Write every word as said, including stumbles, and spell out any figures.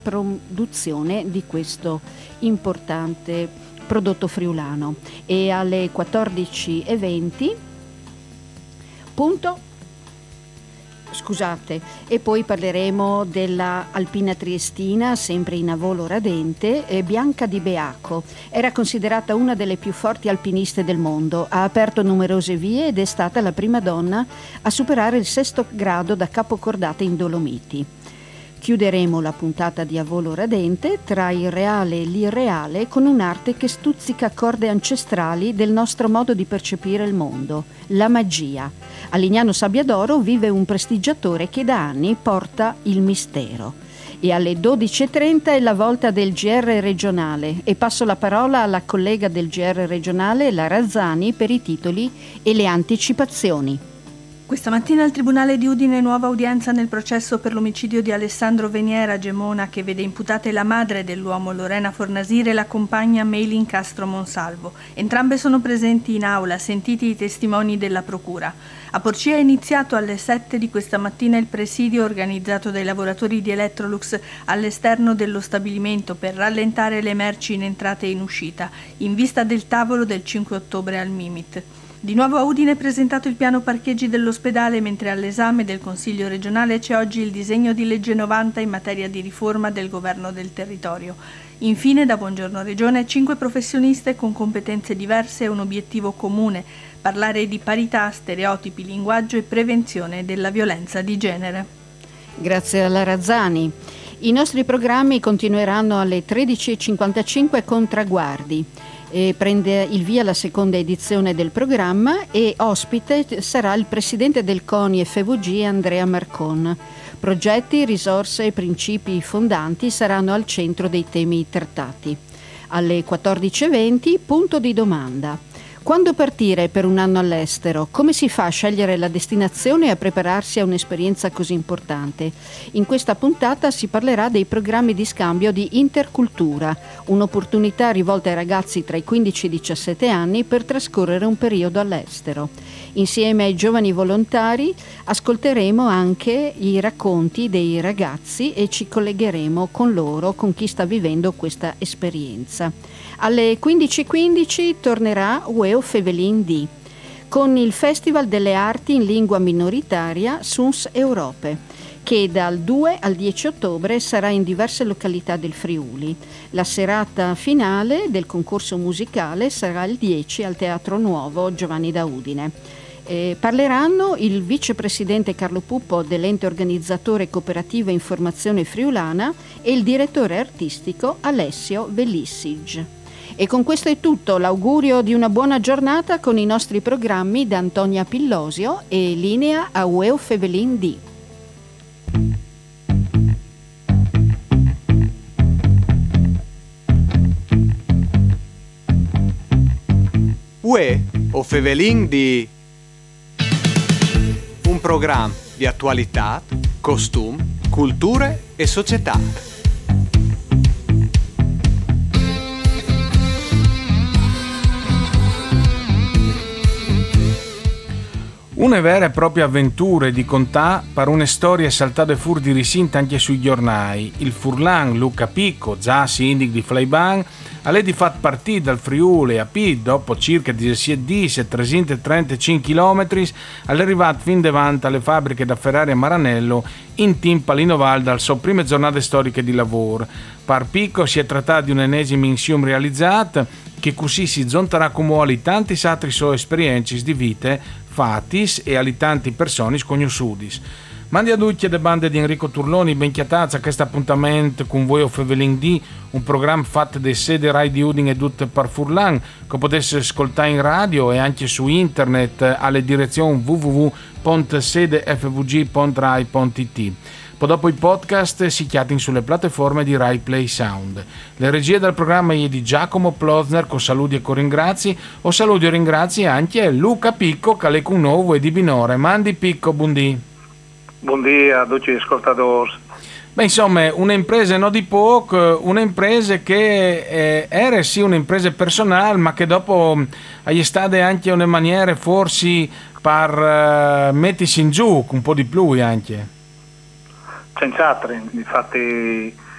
produzione di questo importante prodotto friulano. E alle quattordici e venti punto Scusate, e poi parleremo della Alpina Triestina, sempre in Avolo Radente. eh, Bianca Di Beaco era considerata una delle più forti alpiniste del mondo, ha aperto numerose vie ed è stata la prima donna a superare il sesto grado da capocordata in Dolomiti. Chiuderemo la puntata di Avolo Radente tra il reale e l'irreale con un'arte che stuzzica corde ancestrali del nostro modo di percepire il mondo, la magia. A Lignano Sabbiadoro vive un prestigiatore che da anni porta il mistero. E alle dodici e trenta è la volta del G R regionale e passo la parola alla collega del G R regionale, la Razzani, per i titoli e le anticipazioni. Questa mattina al Tribunale di Udine nuova udienza nel processo per l'omicidio di Alessandro Veniera a Gemona, che vede imputate la madre dell'uomo Lorena Fornasire e la compagna Meilin Castro Monsalvo. Entrambe sono presenti in aula, sentiti i testimoni della procura. A Porcia è iniziato alle sette di questa mattina il presidio organizzato dai lavoratori di Electrolux all'esterno dello stabilimento per rallentare le merci in entrata e in uscita, in vista del tavolo del cinque ottobre al Mimit. Di nuovo a Udine è presentato il piano parcheggi dell'ospedale, mentre all'esame del Consiglio regionale c'è oggi il disegno di legge novanta in materia di riforma del governo del territorio. Infine, da Buongiorno Regione, cinque professioniste con competenze diverse e un obiettivo comune: parlare di parità, stereotipi, linguaggio e prevenzione della violenza di genere. Grazie alla Razzani. I nostri programmi continueranno alle tredici e cinquantacinque con Traguardi. E prende il via la seconda edizione del programma e ospite sarà il presidente del CONI F V G Andrea Marcon. Progetti, risorse e principi fondanti saranno al centro dei temi trattati. Alle quattordici e venti punto di domanda. Quando partire per un anno all'estero? Come si fa a scegliere la destinazione e a prepararsi a un'esperienza così importante? In questa puntata si parlerà dei programmi di scambio di Intercultura, un'opportunità rivolta ai ragazzi tra i quindici e i diciassette anni per trascorrere un periodo all'estero. Insieme ai giovani volontari ascolteremo anche i racconti dei ragazzi e ci collegheremo con loro, con chi sta vivendo questa esperienza. Alle quindici e quindici tornerà Ueo Fevelin D con il Festival delle Arti in Lingua Minoritaria Suns Europe, che dal due al dieci ottobre sarà in diverse località del Friuli. La serata finale del concorso musicale sarà il dieci al Teatro Nuovo Giovanni da Udine. Eh, parleranno il vicepresidente Carlo Puppo dell'ente organizzatore Cooperativa Informazione Friulana e il direttore artistico Alessio Vellissig. E con questo è tutto, l'augurio di una buona giornata con i nostri programmi da Antonia Pillosio e linea a Ueo Fevelin D. Ue o Fevelin di un programma di attualità, costumi, culture e società. Una vera e propria avventure di contà per una storia saltate fur di risinta anche sui giornali. Il Furlan Luca Picco, già sindic di Fleiban, alle di fat partire dal Friuli a P dopo circa diciassette e trecentotrentacinque chilometri, all'arrivato fin davanti alle fabbriche da Ferrari a Maranello in Timpalino Val dal suo prime giornate storiche di lavoro. Per Picco si è trattato di un'ennesima insieme realizzata che così si zonterà come ali tanti altri suoi esperienze di vite fatis e ali tanti persone sconosciuti. Mandi a tutti le bande di Enrico Turloni, ben chiatazza a questo appuntamento con voi o Fevelin D, un programma fatto da sede Rai di Udine e tutte per Furlan, che potesse ascoltare in radio e anche su internet alle direzioni w w w punto sede f v g punto rai punto i t. Poi dopo i podcast si chiatin sulle piattaforme di Rai Play Sound. Le regie del programma è di Giacomo Plozner, con saluti e coringrazi, o saluti e ringrazi anche Luca Picco, che è con nuovo e di Binore. Mandi Picco, buondì. Buondì a tutti gli ascoltatori. Beh, insomma, un'impresa no di poco, un'impresa che eh, era sì un'impresa personale, ma che dopo è stata anche una maniera forse per uh, mettersi in giù un po' di più anche. Senz'altro, infatti